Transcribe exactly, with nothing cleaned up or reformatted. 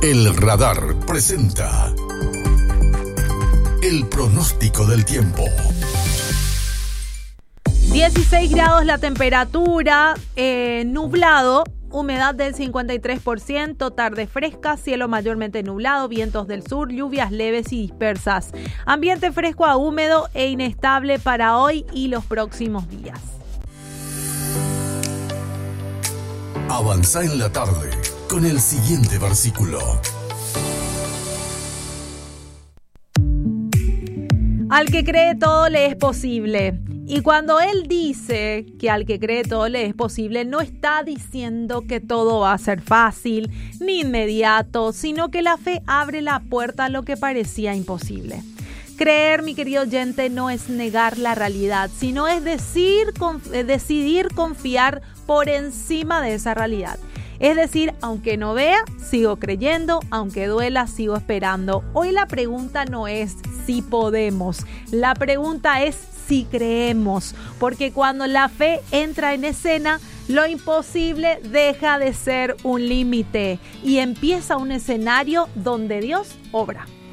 El Radar presenta el pronóstico del tiempo. dieciséis grados la temperatura, eh, nublado, humedad del cincuenta y tres por ciento, tarde fresca, cielo mayormente nublado, vientos del sur, lluvias leves y dispersas. Ambiente fresco a húmedo e inestable para hoy y los próximos días. Avanza en la tarde con el siguiente versículo. Al que cree todo le es posible. Y cuando él dice que al que cree todo le es posible, no está diciendo que todo va a ser fácil ni inmediato, sino que la fe abre la puerta a lo que parecía imposible. Creer, mi querido oyente, no es negar la realidad, sino es decir, conf- decidir confiar por encima de esa realidad. Es decir, aunque no vea, sigo creyendo, aunque duela, sigo esperando. Hoy la pregunta no es si podemos, la pregunta es si creemos, porque cuando la fe entra en escena, lo imposible deja de ser un límite y empieza un escenario donde Dios obra.